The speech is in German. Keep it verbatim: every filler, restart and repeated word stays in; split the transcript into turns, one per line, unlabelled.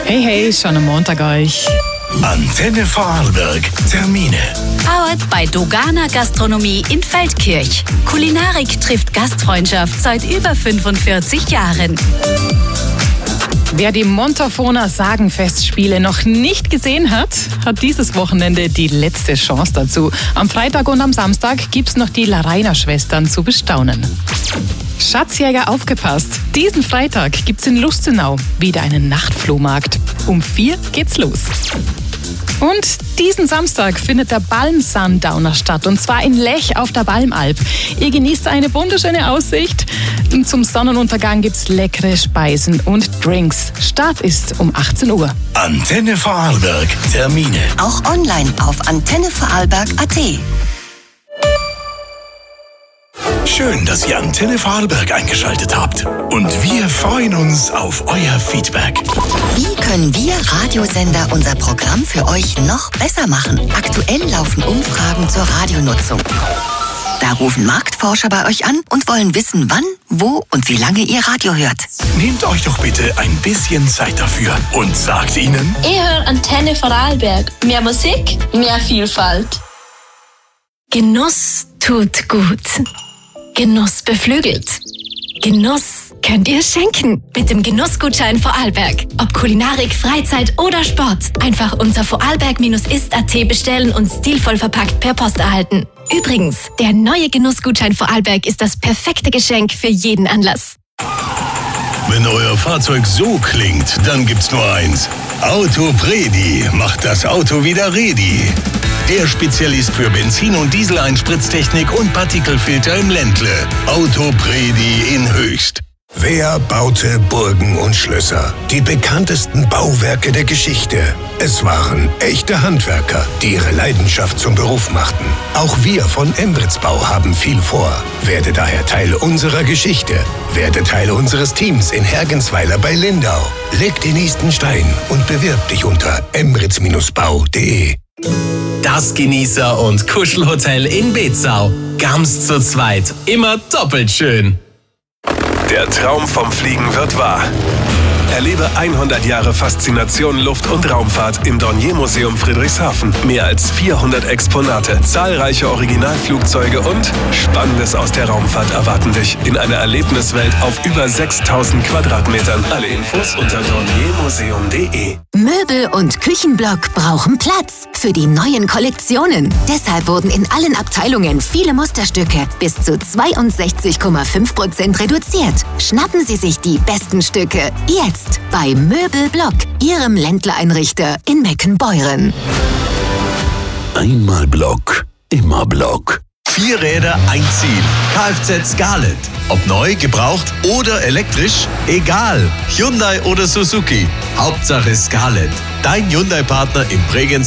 Hey, hey, schon am Montag euch.
Antenne Vorarlberg. Termine.
Powered bei Dogana Gastronomie in Feldkirch. Kulinarik trifft Gastfreundschaft seit über fünfundvierzig Jahren.
Wer die Montafona Sagenfestspiele noch nicht gesehen hat, hat dieses Wochenende die letzte Chance dazu. Am Freitag und am Samstag gibt's noch die Larainer-Schwestern zu bestaunen. Schatzjäger, aufgepasst! Diesen Freitag gibt's in Lustenau wieder einen Nachtflohmarkt. Um vier geht's los. Und diesen Samstag findet der Balm-Sundowner statt, und zwar in Lech auf der Balmalp. Ihr genießt eine wunderschöne Aussicht. Zum Sonnenuntergang gibt's leckere Speisen und Drinks. Start ist um achtzehn Uhr.
Antenne Vorarlberg. Termine.
Auch online auf antenne vorarlberg punkt at.
Schön, dass ihr Antenne Vorarlberg eingeschaltet habt. Und wir freuen uns auf euer Feedback.
Wie können wir Radiosender unser Programm für euch noch besser machen? Aktuell laufen Umfragen zur Radionutzung. Da rufen Marktforscher bei euch an und wollen wissen, wann, wo und wie lange ihr Radio hört.
Nehmt euch doch bitte ein bisschen Zeit dafür und sagt ihnen:
Ich höre Antenne Vorarlberg. Mehr Musik, mehr Vielfalt.
Genuss tut gut. Genuss beflügelt. Genuss könnt ihr schenken mit dem Genussgutschein Vorarlberg. Ob Kulinarik, Freizeit oder Sport. Einfach unter vorarlberg ist punkt at bestellen und stilvoll verpackt per Post erhalten. Übrigens, der neue Genussgutschein Vorarlberg ist das perfekte Geschenk für jeden Anlass.
Wenn euer Fahrzeug so klingt, dann gibt's nur eins. Autopredi macht das Auto wieder ready. Der Spezialist für Benzin- und Dieseleinspritztechnik und Partikelfilter im Ländle. Autopredi in Höchst.
Wer baute Burgen und Schlösser? Die bekanntesten Bauwerke der Geschichte. Es waren echte Handwerker, die ihre Leidenschaft zum Beruf machten. Auch wir von Embritzbau haben viel vor. Werde daher Teil unserer Geschichte. Werde Teil unseres Teams in Hergensweiler bei Lindau. Leg den nächsten Stein und bewirb dich unter embritz bau punkt de.
Das Genießer- und Kuschelhotel in Betzau. Ganz zu zweit. Immer doppelt schön.
Der Traum vom Fliegen wird wahr. Erlebe hundert Jahre Faszination Luft- und Raumfahrt im Dornier-Museum Friedrichshafen. Mehr als vierhundert Exponate, zahlreiche Originalflugzeuge und Spannendes aus der Raumfahrt erwarten dich in einer Erlebniswelt auf über sechstausend Quadratmetern. Alle Infos unter dornier museum punkt de.
Möbel- und Küchenblock brauchen Platz für die neuen Kollektionen. Deshalb wurden in allen Abteilungen viele Musterstücke bis zu zweiundsechzig Komma fünf Prozent reduziert. Schnappen Sie sich die besten Stücke jetzt bei Möbelblock, Ihrem Ländler-Einrichter in Meckenbeuren.
Einmal Block, immer Block.
Vier Räder, ein Ziel. Kfz Scarlett. Ob neu, gebraucht oder elektrisch, egal. Hyundai oder Suzuki. Hauptsache Scarlett. Dein Hyundai-Partner im Bregenz